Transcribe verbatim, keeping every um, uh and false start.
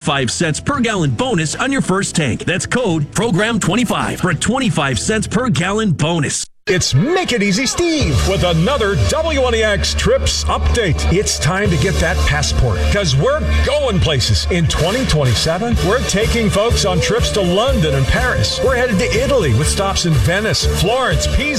twenty-five cents per gallon bonus on your first tank. That's code program twenty-five for a twenty-five cents per gallon bonus. It's Make It Easy Steve with another W N E X Trips update. It's time to get that passport because we're going places. In twenty twenty-seven, we're taking folks on trips to London and Paris. We're headed to Italy with stops in Venice, Florence, Pisa,